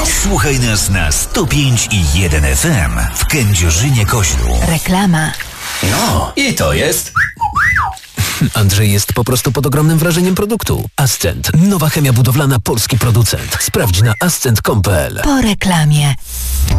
Słuchaj nas na 105,1 FM w Kędzierzynie-Koźlu. Reklama. No, i to jest... Andrzej jest po prostu pod ogromnym wrażeniem produktu. Ascent. Nowa chemia budowlana, polski producent. Sprawdź na ascent.com.pl. Po reklamie.